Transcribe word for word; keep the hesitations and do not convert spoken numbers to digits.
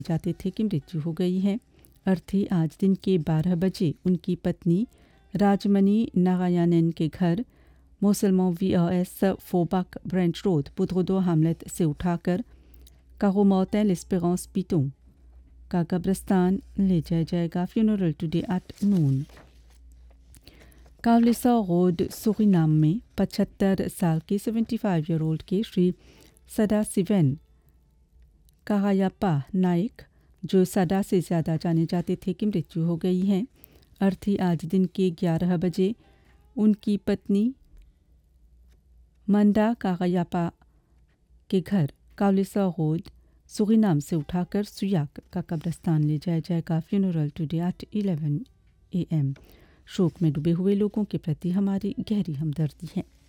जाते थे कि मृत्यु हो गई है। अर्थी आज दिन के बारह बजे उनकी पत्नी राजमणि नारायणन के घर मोसलमों V S फोबाक branch road पुत्रोदो Hamlet से उठाकर कारोमौतें लिस्पेरेंस पिटों का कब्रिस्तान ले जाया जाएगा। Funeral today at noon. कावलिसा road Suriname में पचहत्तर साल के पचहत्तर ईयर ओल्ड के श्री सदाशिवन कारायापा नाइक, जो सदा से ज़्यादा जाने जाते थे कि मृत्यु हो गई है। अर्थी आज दिन के ग्यारह बजे उनकी पत्नी मंदा कारायापा के घर कावलिसा रोड सुरीनाम से उठाकर सुयाक का कब्रिस्तान ले जाया जाएगा। Funeral today at eleven A M. शोक में डूबे हुए लोगों के प्रति हमारी गहरी हमदर्दी है।